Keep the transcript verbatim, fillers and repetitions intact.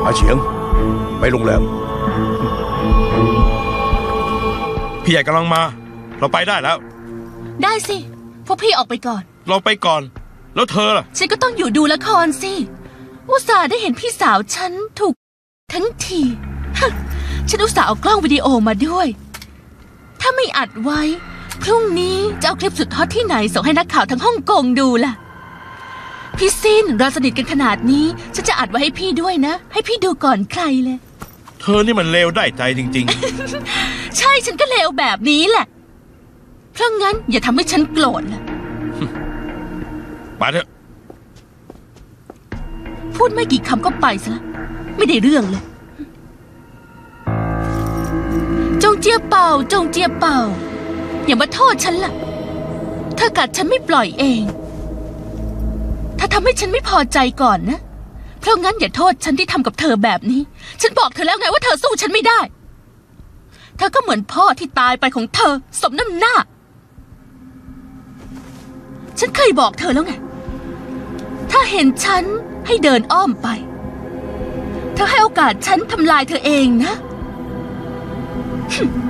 อาเฉียงไปโรงแรมพี่ใหญ่กำลังมาเราไปได้แล้วได้สิพวกพี่ออกไปก่อนเราไปก่อนแล้วเธอล่ะฉันก็ต้องอยู่ดูละครสิอุตส่าห์ได้เห็นพี่สาวฉันถูกทั้งทีฉันอุตส่าห์เอากล้องวิดีโอมาด้วยถ้าไม่อัดไว้พรุ่งนี้จะเอาคลิปสุดฮอตที่ไหนส่งให้นักข่าวทั้งฮ่องกงดูล่ะพี่ซินเราสนิทกันขนาดนี้ฉันจะอัดไว้ให้พี่ด้วยนะให้พี่ดูก่อนใครเลยเธอนี่มันเลวได้ใจจริงๆ ใช่ฉันก็เลวแบบนี้แหละเพราะงั้นอย่าทำให้ฉันโกรธล่ะไปเถอะพูดไม่กี่คำก็ไปซะไม่ได้เรื่องเลยจงเจียเป่าจงเจียเป่าอย่ามาโทษฉันล่ะเธอกัดฉันไม่ปล่อยเองถ้าทำให้ฉันไม่พอใจก่อนนะเพราะงั้นอย่าโทษฉันที่ทำกับเธอแบบนี้ฉันบอกเธอแล้วไงว่าเธอสู้ฉันไม่ได้เธอก็เหมือนพ่อที่ตายไปของเธอสมน้ำหน้าฉันเคยบอกเธอแล้วไงถ้าเห็นฉันให้เดินอ้อมไปเธอให้โอกาสฉันทำลายเธอเองนะ